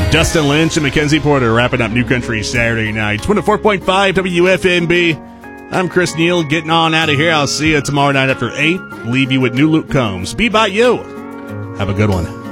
Dustin Lynch and Mackenzie Porter wrapping up New Country Saturday night. 24.5 WFMB. I'm Chris Neal getting on out of here. I'll see you tomorrow night after 8. Leave you with new Luke Combs. Be by you. Have a good one.